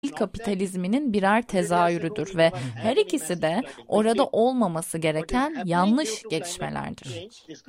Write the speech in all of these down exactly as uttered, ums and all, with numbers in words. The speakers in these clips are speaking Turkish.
kapitalizminin birer tezahürüdür ve her ikisi de orada olmaması gereken yanlış gelişmelerdir.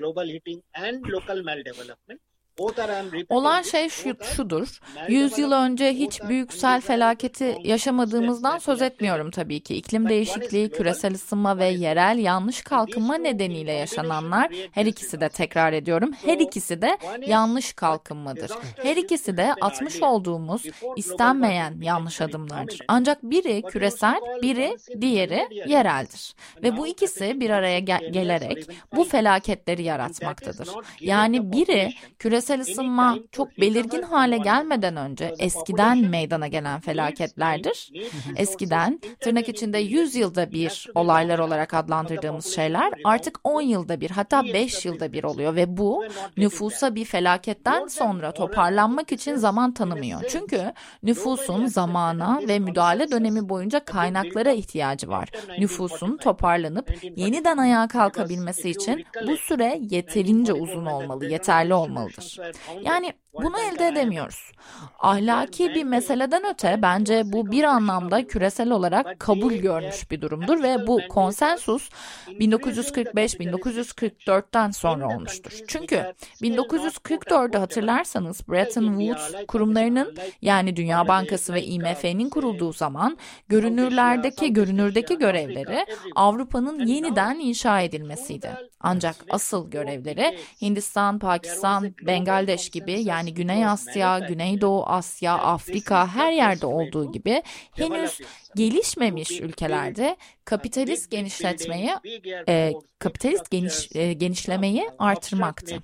Olan şey şu, şudur, yüz yıl önce hiç büyük sel felaketi yaşamadığımızdan söz etmiyorum tabii ki. İklim değişikliği, küresel ısınma ve yerel yanlış kalkınma nedeniyle yaşananlar, her ikisi de tekrar ediyorum, her ikisi de yanlış kalkınmadır. Her ikisi de atmış olduğumuz istenmeyen yanlış adımlardır. Ancak biri küresel, biri diğeri yereldir. Ve bu ikisi bir araya gel- gelerek bu felaketleri yaratmaktadır. Yani biri küresel Küresel ısınma çok belirgin hale gelmeden önce eskiden meydana gelen felaketlerdir. Eskiden tırnak içinde yüz yılda bir olaylar olarak adlandırdığımız şeyler artık on yılda bir, hatta beş yılda bir oluyor ve bu nüfusa bir felaketten sonra toparlanmak için zaman tanımıyor. Çünkü nüfusun zamana ve müdahale dönemi boyunca kaynaklara ihtiyacı var. Nüfusun toparlanıp yeniden ayağa kalkabilmesi için bu süre yeterince uzun olmalı, yeterli olmalıdır. Yani bunu elde edemiyoruz. Ahlaki bir meseleden öte bence bu bir anlamda küresel olarak kabul görmüş bir durumdur ve bu konsensus bin dokuz yüz kırk beş bin dokuz yüz kırk dörtten sonra olmuştur. Çünkü bin dokuz yüz kırk dördü hatırlarsanız Bretton Woods kurumlarının, yani Dünya Bankası ve I M F'nin kurulduğu zaman görünürlerdeki görünürdeki görevleri Avrupa'nın yeniden inşa edilmesiydi. Ancak asıl görevleri Hindistan, Pakistan, Bangladeş gibi, yani Güney Asya, Güneydoğu Asya, Afrika, her yerde olduğu gibi henüz gelişmemiş ülkelerde kapitalist genişletmeyi, e, kapitalist geniş, e, genişlemeyi artırmaktı.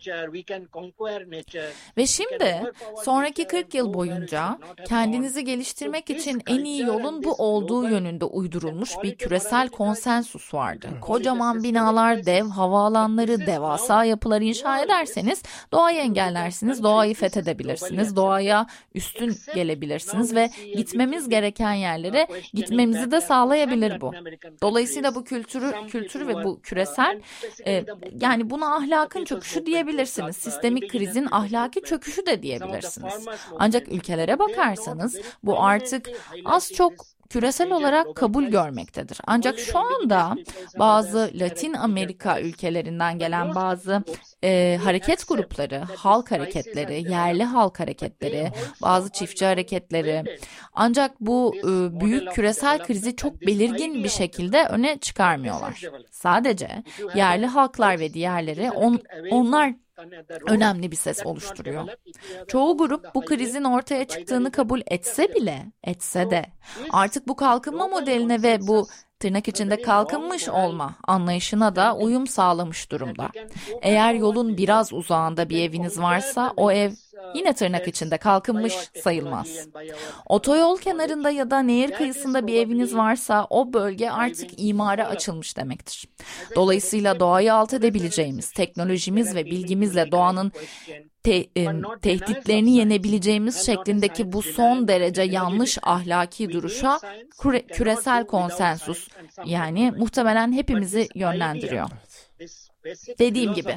Ve şimdi sonraki kırk yıl boyunca kendinizi geliştirmek için en iyi yolun bu olduğu yönünde uydurulmuş bir küresel konsensus vardı. Kocaman binalar, dev havaalanları, devasa yapılar inşa ederseniz doğayı engellersiniz, doğayı fethedebilirsiniz, doğaya üstün gelebilirsiniz ve gitmemiz gereken yerlere gitmemizi de sağlayabilir bu. Dolayısıyla bu kültürü, kültürü ve bu küresel, e, yani buna ahlakın çöküşü diyebilirsiniz. Sistemik krizin ahlaki çöküşü de diyebilirsiniz. Ancak ülkelere bakarsanız bu artık az çok küresel olarak kabul görmektedir. Ancak şu anda bazı Latin Amerika ülkelerinden gelen bazı e, hareket grupları, halk hareketleri, yerli halk hareketleri, bazı çiftçi hareketleri, ancak bu e, büyük küresel krizi çok belirgin bir şekilde öne çıkarmıyorlar. Sadece yerli halklar ve diğerleri on, onlar önemli bir ses oluşturuyor. Çoğu grup bu krizin ortaya çıktığını kabul etse bile, etse de artık bu kalkınma modeline ve bu tırnak içinde kalkınmış olma anlayışına da uyum sağlamış durumda. Eğer yolun biraz uzağında bir eviniz varsa o ev yine tırnak içinde kalkınmış sayılmaz. Otoyol kenarında ya da nehir kıyısında bir eviniz varsa o bölge artık imara açılmış demektir. Dolayısıyla doğayı alt edebileceğimiz, teknolojimiz ve bilgimizle doğanın te, e, tehditlerini yenebileceğimiz şeklindeki bu son derece yanlış ahlaki duruşa küre, küresel konsensus, yani muhtemelen hepimizi yönlendiriyor. Dediğim gibi.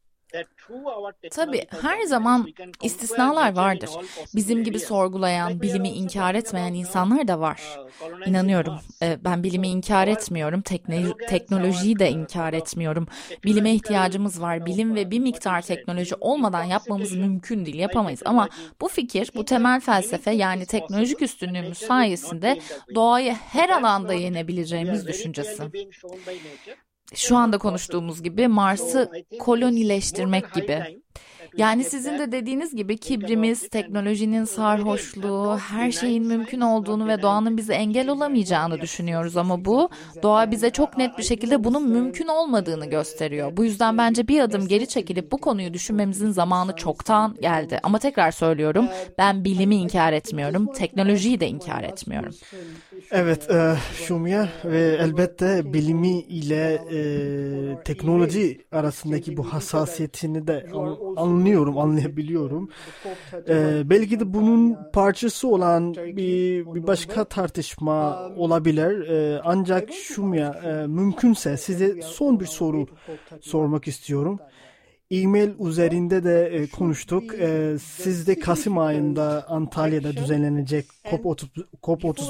Tabii her zaman istisnalar vardır. Bizim gibi sorgulayan, bilimi inkar etmeyen insanlar da var. İnanıyorum. Ben bilimi inkar etmiyorum, tekne- teknolojiyi de inkar etmiyorum. Bilime ihtiyacımız var. Bilim ve bir miktar teknoloji olmadan yapmamız mümkün değil, yapamayız. Ama bu fikir, bu temel felsefe, yani teknolojik üstünlüğümüz sayesinde doğayı her alanda yenebileceğimiz düşüncesi. Şu anda konuştuğumuz gibi Mars'ı kolonileştirmek gibi. Yani sizin de dediğiniz gibi kibrimiz, teknolojinin sarhoşluğu, her şeyin mümkün olduğunu ve doğanın bize engel olamayacağını düşünüyoruz ama bu, doğa bize çok net bir şekilde bunun mümkün olmadığını gösteriyor. Bu yüzden bence bir adım geri çekilip bu konuyu düşünmemizin zamanı çoktan geldi. Ama tekrar söylüyorum, ben bilimi inkar etmiyorum, teknolojiyi de inkar etmiyorum. Evet, e, Şumya, ve elbette bilimi ile e, teknoloji arasındaki bu hassasiyetini de anlıyorum, anlayabiliyorum. E, belki de bunun parçası olan bir, bir başka tartışma olabilir. E, ancak Şumya, e, mümkünse size son bir soru sormak istiyorum. E-mail üzerinde de e, konuştuk. E, siz de Kasım ayında Antalya'da düzenlenecek COP otuz